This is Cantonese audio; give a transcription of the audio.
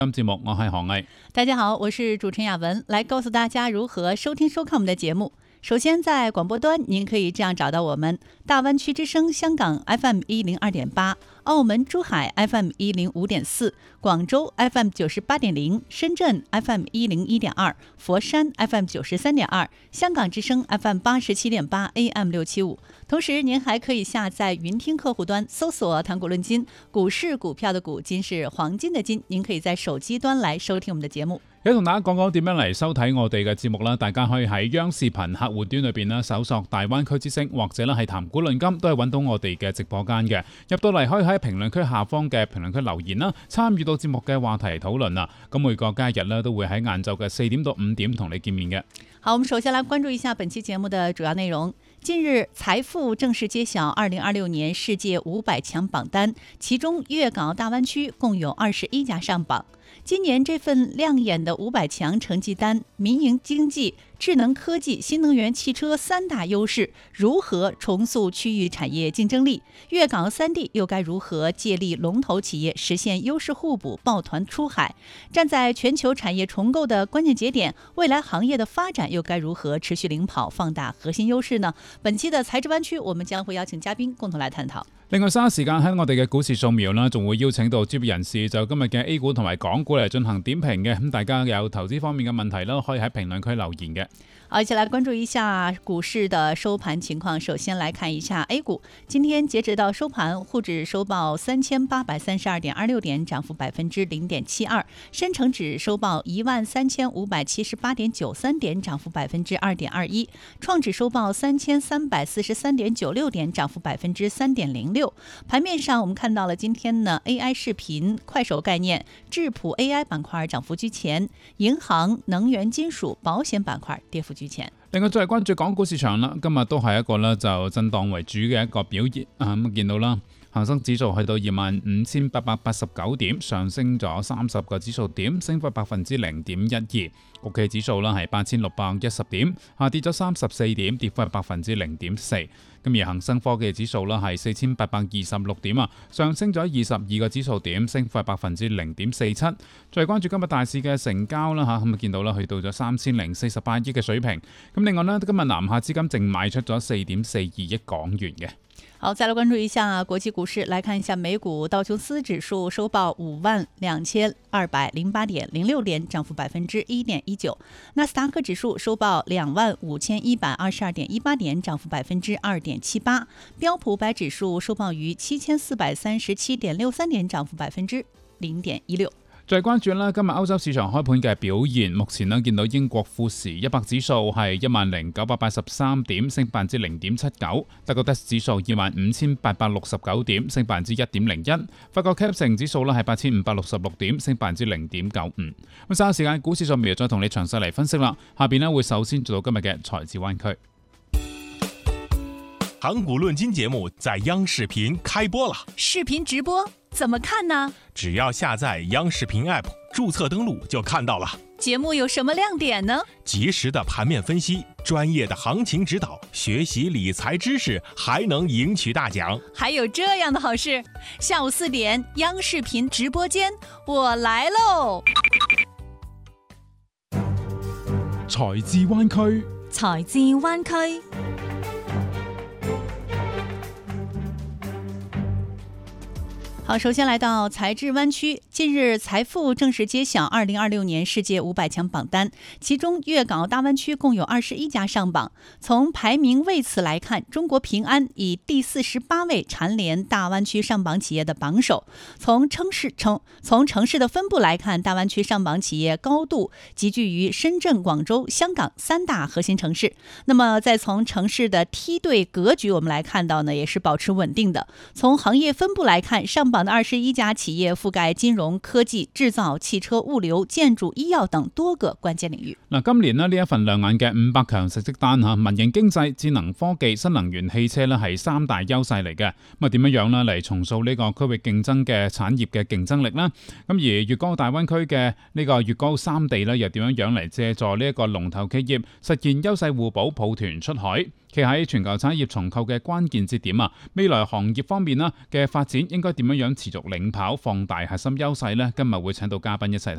今節目我係何毅， 大家好，我是主持人雅文，来告诉大家如何收听收看我们的节目。首先，在广播端，您可以这样找到我们：大湾区之声香港 FM 102.8，澳门珠海 FM 105.4，广州 FM 98.0，深圳 FM 101.2，佛山 FM 93.2，香港之声 FM 87.8 AM 675。同时，您还可以下载云听客户端，搜索“谈股论金”，股市股票的股，金是黄金的金，您可以在手機端來收聽我們的節目。 而家同大家講講點樣嚟收睇我哋嘅節目啦。大家可以喺央視頻客戶端裏邊啦，搜索大灣區之聲，或者咧係談股論金，都係揾到我哋嘅直播間嘅。入到嚟可以喺評論區下方嘅評論區留言啦，參與到節目嘅話題討論啊。咁每個假日咧都會喺晏晝嘅4點到5點同你見面嘅。 好，我們首先來關注一下本期節目的主要內容。近日，財富正式揭曉2026年世界500強榜單，其中粵港澳大灣區共有21家上榜。今年這份亮眼的500強成績單，民營經濟、智能科技、新能源汽車三大優勢如何重塑區域產業競爭力？粵港澳三地又該如何借力龍頭企業實現優勢互補、抱團出海？站在全球產業重構的關鍵節點，未來行業的發展又該如何持續領跑、放大核心優勢呢？本期的財智灣區，我們將會邀請嘉賓共同來探討。 另外，稍後時間喺我哋嘅股市掃描啦，仲會邀請到專業人士就今日嘅 A 股同埋港股嚟進行點評嘅。咁大家有投資方面嘅問題啦，可以喺評論區留言嘅。 好，一起來關注一下股市的收盤情況。首先來看一下 A 股，今天截止到收盤，滬指收報3832.26點，漲幅0.72%；深成指收報13578.93點，漲幅2.21%；創指收報3343.96點，漲幅3.06%。盤面上，我們看到了今天呢 AI 視頻、快手概念、智譜 AI 板塊漲幅居前，銀行、能源、金屬、保險板塊跌幅居前。 另外再嚟關注港股市場啦，今日都係一個咧就震盪為主嘅一個表現咁見到啦，恒生指數去到25,889點，上升咗30個指數點，升幅0.12%。國企指數啦係8,610點，下跌咗34點，跌幅係0.4%。咁而恒生科技指數啦係4,826點啊，上升咗22個指數點，升幅係0.47%。再關注今日大市嘅成交啦嚇，咁見到啦去到咗3048億嘅水平。咁另外呢，今日南下資金淨賣出咗4.42億港元嘅。 好，再來關注一下國際股市，來看一下美股道瓊斯指數收報52,208.06點，漲幅1.19%；納斯達克指數收報25,122.18點，漲幅2.78%；標普500指數收報於7,437.63點，漲幅0.16%。 再關注啦，今日歐洲市場開盤嘅表現，目前呢見到英國富時100指數係10,983點，升0.79%；德國 DAX 指數25,869點，升1.01%；法國 CAC 指數呢係8,566點，升0.95%。咁稍後時間股市掃描再同你詳細嚟分析啦。下邊呢會首先做到今日嘅財智灣區。 談股論金節目在央視頻開播了， 視頻直播怎麼看呢？ 只要下載央視頻 App， 註冊登錄就看到了。 節目有什麼亮點呢？ 及時的盤面分析，專業的行情指導，學習理財知識，還能贏取大獎。 還有這樣的好事，下午4點央視頻直播間，我來嘍！ 財智灣區， 財智灣區。好，首先來到財智灣區。近日，財富正式揭曉2026年世界500強榜單，其中粵港澳大灣區共有21家上榜。從排名位次來看，中國平安以第48位蟬聯大灣區上榜企業的榜首。從城市的分布來看，大灣區上榜企業高度集聚於深圳、廣州、香港三大核心城市。那麼，再從城市的梯隊格局，我們來看到呢，也是保持穩定的。從行業分布來看，上榜的21家企業覆蓋金融、科技、製造、汽車、物流、建築、醫藥等多個關鍵領域。 今年呢一份亮眼嘅500強成績單嚇，民營經濟、智能科技、新能源汽車呢係三大優勢嚟嘅。咁點樣呢嚟重塑呢個區域競爭嘅產業嘅競爭力呢？咁而粵港澳大灣區嘅呢個粵港澳三地呢，又點樣嚟借助呢一個龍頭企業實現優勢互補、抱團出海？企喺全球產業重構嘅關鍵節點啊，未來行業方面嘅發展應該點樣持續領跑、放大核心優勢呢？今日會請到嘉賓一齊